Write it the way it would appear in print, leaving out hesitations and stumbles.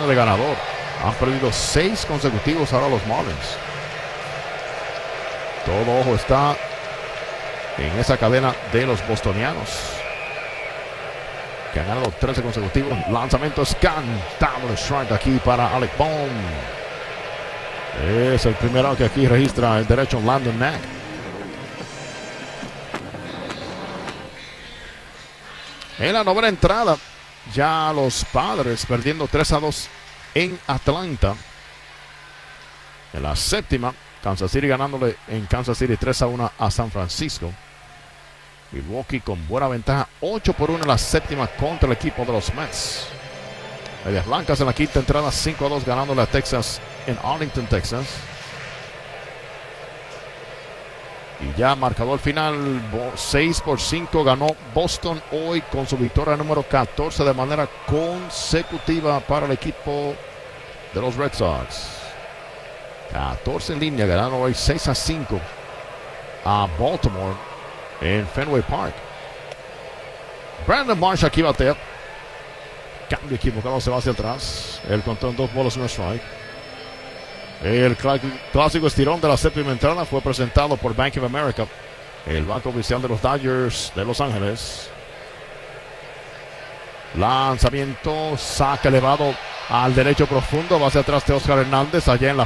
viene de ganador. Han perdido 6 consecutivos ahora los Marlins. Todo ojo está en esa cadena de los bostonianos, que han ganado 13 consecutivos. Lanzamiento es cantable, strike aquí para Alec Bohm. Es el primero que aquí registra el derecho Landon Knack. En la novena entrada, ya los Padres perdiendo 3-2 en Atlanta. En la séptima, Kansas City ganándole en Kansas City 3-1 a San Francisco. Milwaukee con buena ventaja 8-1 en la séptima contra el equipo de los Mets. Medias Blancas en la quinta entrada 5-2 ganándole a Texas en Arlington, Texas. Y ya marcador final 6-5 ganó Boston hoy con su victoria número 14 de manera consecutiva para el equipo de los Red Sox. 14 en línea, ganando hoy 6-5 a Baltimore en Fenway Park. Brandon Marsh aquí batea. Cambio equivocado, se va hacia atrás. El conteo en 2 bolas, 1 strike. El clásico estirón de la séptima entrada fue presentado por Bank of America, el banco oficial de los Dodgers de Los Ángeles. Lanzamiento, saque elevado al derecho profundo, va hacia atrás de Oscar Hernández, allá en la